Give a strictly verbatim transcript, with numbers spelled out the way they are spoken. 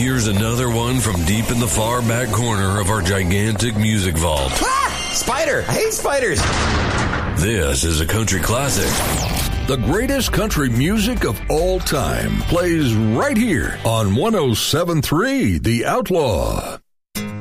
Here's another one from deep in the far back corner of our gigantic music vault. Ah! Spider! I hate spiders! This is a country classic. The greatest country music of all time plays right here on one oh seven point three The Outlaw.